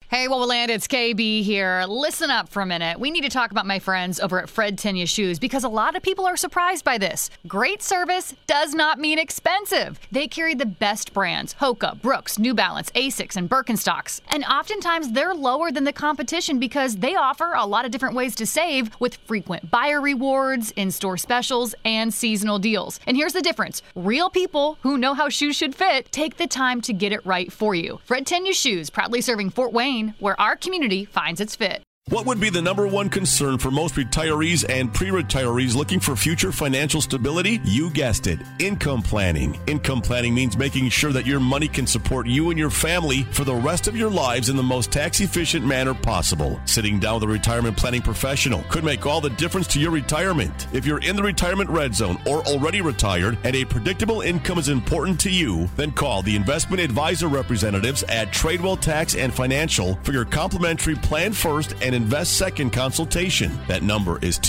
Hey, Wowoland, it's KB here. Listen up for a minute. We need to talk about my friends over at Fred Tenya Shoes because a lot of people are surprised by this. Great service does not mean expensive. They carry the best brands: Hoka, Brooks, New Balance, Asics, and Birkenstocks. And oftentimes they're lower than the competition because they offer a lot of different ways to save with frequent buyer rewards, in-store specials, and seasonal deals. And here's the difference. Real people who know how shoes should fit take the time to get it right for you. Fred Tenya Shoes, proudly serving Fort Wayne, where our community finds its fit. What would be the number one concern for most retirees and pre-retirees looking for future financial stability? You guessed it, income planning. Income planning means making sure that your money can support you and your family for the rest of your lives in the most tax-efficient manner possible. Sitting down with a retirement planning professional could make all the difference to your retirement. If you're in the retirement red zone or already retired and a predictable income is important to you, then call the investment advisor representatives at Tradewell Tax and Financial for your complimentary Plan First and Invest Second consultation. That number is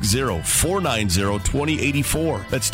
260-490-2084. That's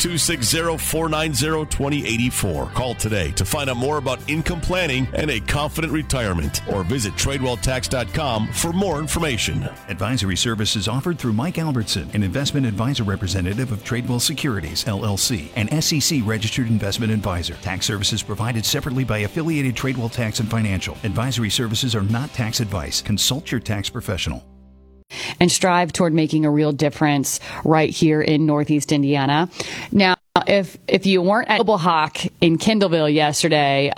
260-490-2084. Call today to find out more about income planning and a confident retirement, or visit TradewellTax.com for more information. Advisory services offered through Mike Albertson, an investment advisor representative of Tradewell Securities, LLC, an SEC registered investment advisor. Tax services provided separately by affiliated Tradewell Tax and Financial. Advisory services are not tax advice. Consult your tax professional. And strive toward making a real difference right here in Northeast Indiana. Now, if you weren't at Noble Hawk in Kendallville yesterday,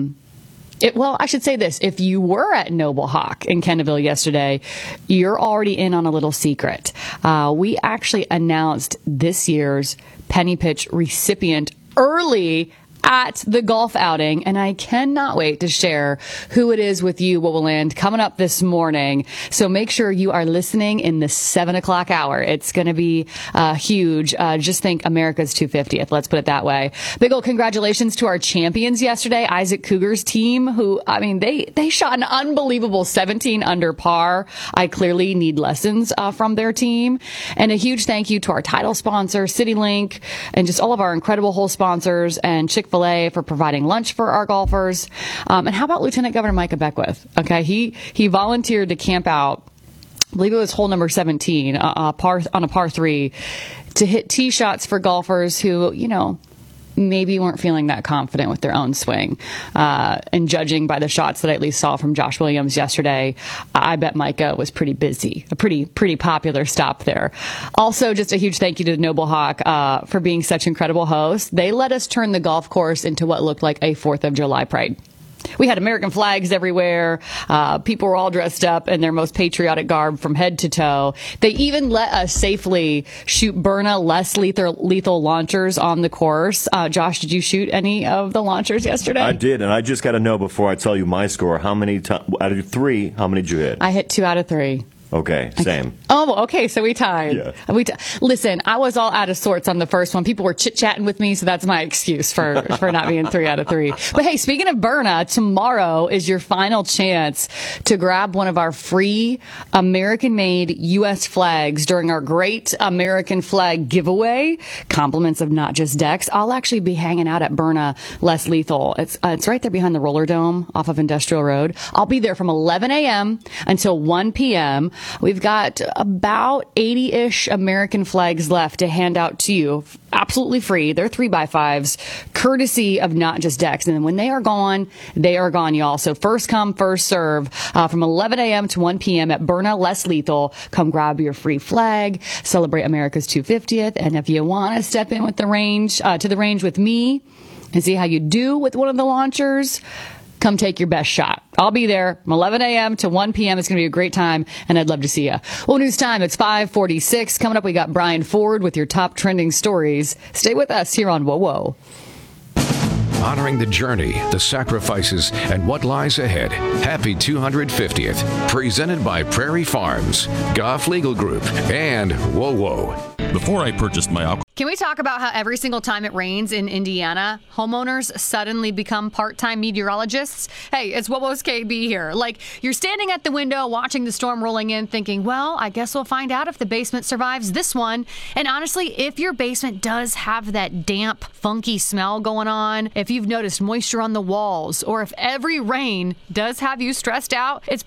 I should say this. If you were at Noble Hawk in Kendallville yesterday, you're already in on a little secret. We actually announced this year's Penny Pitch recipient early at the golf outing, and I cannot wait to share who it is with you, Wowoland, coming up this morning. So make sure you are listening in the 7 o'clock hour. It's going to be huge. Just think America's 250th. Let's put it that way. Big old congratulations to our champions yesterday, Isaac Cougar's team, who, they shot an unbelievable 17 under par. I clearly need lessons from their team. And a huge thank you to our title sponsor, CityLink, and just all of our incredible hole sponsors, and Chick-fil-A for providing lunch for our golfers. And how about Lieutenant Governor Micah Beckwith? Okay, he volunteered to camp out, I believe it was hole number 17, on a par 3, to hit tee shots for golfers who, maybe weren't feeling that confident with their own swing. And judging by the shots that I at least saw from Josh Williams yesterday, I bet Micah was pretty busy. A pretty popular stop there. Also, just a huge thank you to Noble Hawk for being such incredible hosts. They let us turn the golf course into what looked like a 4th of July parade. We had American flags everywhere. People were all dressed up in their most patriotic garb from head to toe. They even let us safely shoot Byrna less lethal launchers on the course. Josh, did you shoot any of the launchers yesterday? I did, and I just got to know before I tell you my score, how many out of 3, how many did you hit? I hit 2 out of 3. Okay, same. Oh, okay, so we tied. Yeah. Listen, I was all out of sorts on the first one. People were chit-chatting with me, so that's my excuse for not being 3 out of 3. But hey, speaking of Byrna, tomorrow is your final chance to grab one of our free American-made U.S. flags during our Great American Flag giveaway. Compliments of Not Just Decks. I'll actually be hanging out at Byrna Less Lethal. It's right there behind the Roller Dome off of Industrial Road. I'll be there from 11 a.m. until 1 p.m. We've got about 80-ish American flags left to hand out to you. Absolutely free. They're 3x5s, courtesy of Not Just Decks. And then when they are gone, y'all. So first come, first serve. From 11 a.m. to 1 p.m. at Byrna Less Lethal. Come grab your free flag, celebrate America's 250th. And if you want to step in with the range, to the range with me and see how you do with one of the launchers, come take your best shot. I'll be there from 11 a.m. to 1 p.m. It's going to be a great time, and I'd love to see you. Well, news time. It's 5:46. Coming up, we got Brian Ford with your top trending stories. Stay with us here on Whoa. Honoring the journey, the sacrifices, and what lies ahead. Happy 250th. Presented by Prairie Farms, Goff Legal Group, and Whoa. Before I purchased my alcohol. Can we talk about how every single time it rains in Indiana, homeowners suddenly become part-time meteorologists? Hey, it's Wowo's KB here. Like, you're standing at the window watching the storm rolling in thinking, well, I guess we'll find out if the basement survives this one. And honestly, if your basement does have that damp, funky smell going on, if you've noticed moisture on the walls, or if every rain does have you stressed out, it's